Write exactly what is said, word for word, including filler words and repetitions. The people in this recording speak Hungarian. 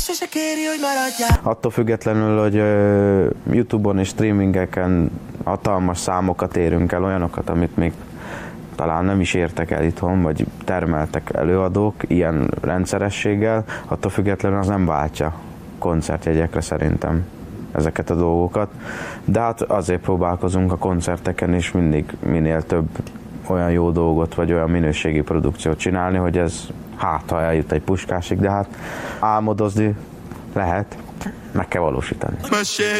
se kéri, hogy maradjál. Attól függetlenül, hogy YouTube-on és streamingeken hatalmas számokat érünk el, olyanokat, amit még talán nem is értek el itthon, vagy termeltek előadók ilyen rendszerességgel, attól függetlenül az nem váltja koncertjegyekre szerintem ezeket a dolgokat. De hát azért próbálkozunk a koncerteken is mindig minél több olyan jó dolgot, vagy olyan minőségi produkciót csinálni, hogy ez hát, ha eljut egy Puskásig, de hát álmodozni lehet, meg kell valósítani.